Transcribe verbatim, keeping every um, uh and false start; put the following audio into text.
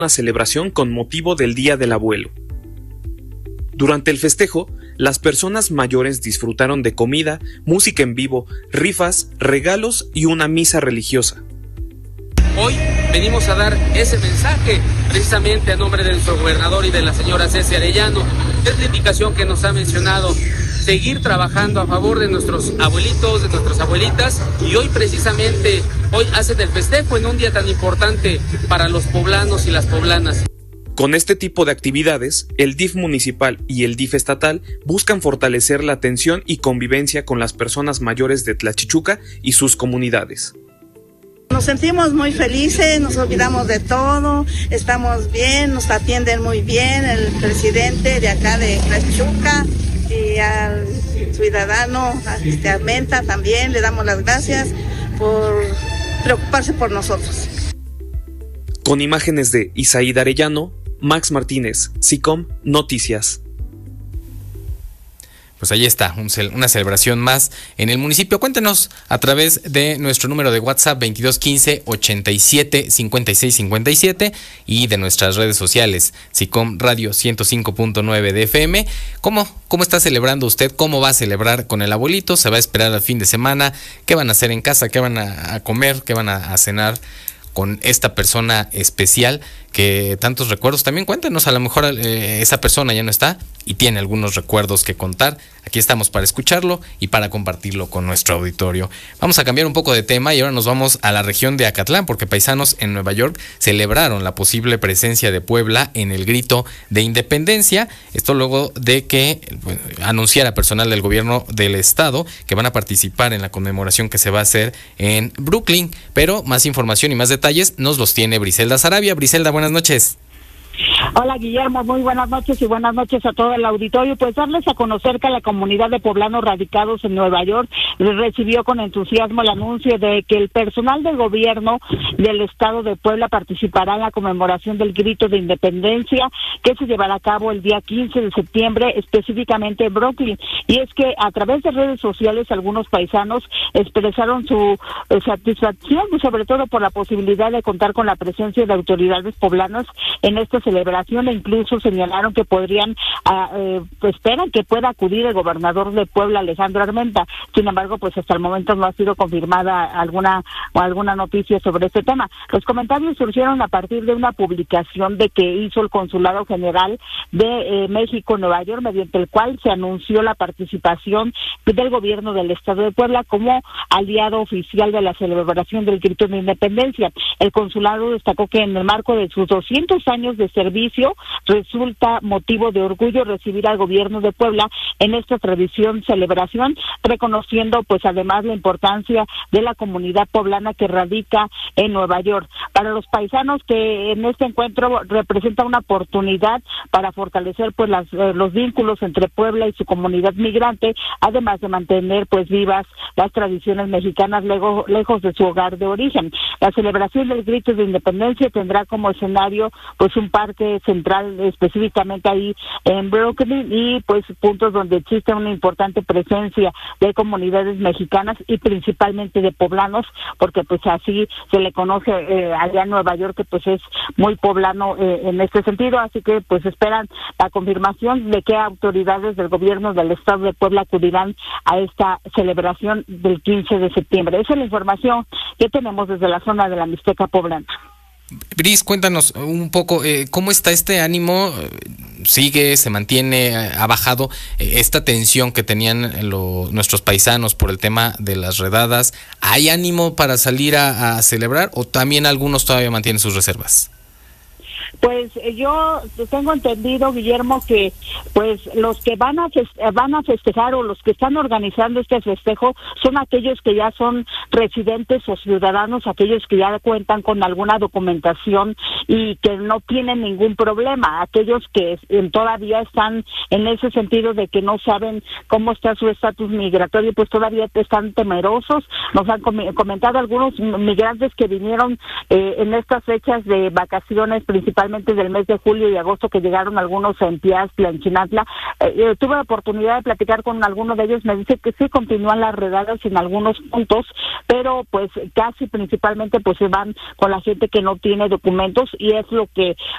una celebración con motivo del Día del Abuelo. Durante el festejo, las personas mayores disfrutaron de comida, música en vivo, rifas, regalos y una misa religiosa. Hoy venimos a dar ese mensaje precisamente a nombre de nuestro gobernador y de la señora Ceci Arellano. Es la indicación que nos ha mencionado, seguir trabajando a favor de nuestros abuelitos, de nuestras abuelitas, y hoy precisamente, hoy hacen el festejo en un día tan importante para los poblanos y las poblanas. Con este tipo de actividades, el D I F municipal y el D I F estatal buscan fortalecer la atención y convivencia con las personas mayores de Tlachichuca y sus comunidades. Nos sentimos muy felices, nos olvidamos de todo, estamos bien, nos atienden muy bien el presidente de acá de Tlachichuca y al ciudadano, a este Armenta también, le damos las gracias por preocuparse por nosotros. Con imágenes de Isaída Arellano, Max Martínez, SICOM Noticias. Pues ahí está, un cel- una celebración más en el municipio. Cuéntenos a través de nuestro número de WhatsApp veintidós quince ochenta y siete cincuenta y seis cincuenta y siete y de nuestras redes sociales, SICOM Radio ciento cinco punto nueve de F M. ¿Cómo, ¿Cómo está celebrando usted? ¿Cómo va a celebrar con el abuelito? ¿Se va a esperar al fin de semana? ¿Qué van a hacer en casa? ¿Qué van a, a comer? ¿Qué van a, a cenar con esta persona especial que tantos recuerdos? También cuéntenos, a lo mejor eh, esa persona ya no está y tiene algunos recuerdos que contar. Aquí estamos para escucharlo y para compartirlo con nuestro auditorio. Vamos a cambiar un poco de tema y ahora nos vamos a la región de Acatlán, porque paisanos en Nueva York celebraron la posible presencia de Puebla en el grito de independencia. Esto luego de que bueno, anunciara personal del gobierno del estado que van a participar en la conmemoración que se va a hacer en Brooklyn. Pero más información y más detalles nos los tiene Briselda Sarabia. Briselda, buenas noches. Hola Guillermo, muy buenas noches y buenas noches a todo el auditorio. Pues darles a conocer que la comunidad de poblanos radicados en Nueva York recibió con entusiasmo el anuncio de que el personal del gobierno del estado de Puebla participará en la conmemoración del grito de independencia que se llevará a cabo el día quince de septiembre, específicamente en Brooklyn. Y es que a través de redes sociales algunos paisanos expresaron su eh, satisfacción, sobre todo por la posibilidad de contar con la presencia de autoridades poblanas en esta celebración, e incluso señalaron que podrían, uh, eh, esperan que pueda acudir el gobernador de Puebla, Alejandro Armenta. Sin embargo, pues hasta el momento no ha sido confirmada alguna o alguna noticia sobre este tema. Los comentarios surgieron a partir de una publicación de que hizo el Consulado General de eh, México en Nueva York, mediante el cual se anunció la participación del gobierno del estado de Puebla como aliado oficial de la celebración del grito de independencia. El consulado destacó que en el marco de sus doscientos años de servicio resulta motivo de orgullo recibir al gobierno de Puebla en esta tradición celebración, reconociendo pues además la importancia de la comunidad poblana que radica en Nueva York. Para los paisanos, que en este encuentro representa una oportunidad para fortalecer pues las, eh, los vínculos entre Puebla y su comunidad migrante, además de mantener pues vivas las tradiciones mexicanas lejos, lejos de su hogar de origen. La celebración del grito de independencia tendrá como escenario pues un parque central específicamente ahí en Brooklyn y pues puntos donde existe una importante presencia de comunidades mexicanas y principalmente de poblanos, porque pues así se le conoce eh, allá en Nueva York, que pues es muy poblano eh, en este sentido. Así que pues esperan la confirmación de que autoridades del gobierno del estado de Puebla acudirán a esta celebración del quince de septiembre. Esa es la información que tenemos desde la zona de la Mixteca poblana. Bris, cuéntanos un poco, eh, ¿cómo está este ánimo? ¿Sigue, se mantiene, ha bajado eh, esta tensión que tenían lo, nuestros paisanos por el tema de las redadas? ¿Hay ánimo para salir a, a celebrar o también algunos todavía mantienen sus reservas? Pues yo tengo entendido, Guillermo, que pues los que van a feste- van a festejar o los que están organizando este festejo son aquellos que ya son residentes o ciudadanos, aquellos que ya cuentan con alguna documentación y que no tienen ningún problema, aquellos que todavía están en ese sentido de que no saben cómo está su estatus migratorio, pues todavía están temerosos. Nos han com- comentado algunos migrantes que vinieron eh, en estas fechas de vacaciones, principalmente del mes de julio y agosto, que llegaron algunos en Piazla, en Chinantla. Eh, eh, tuve la oportunidad de platicar con alguno de ellos, me dice que sí continúan las redadas en algunos puntos, pero pues casi principalmente pues se van con la gente que no tiene documentos, y es lo que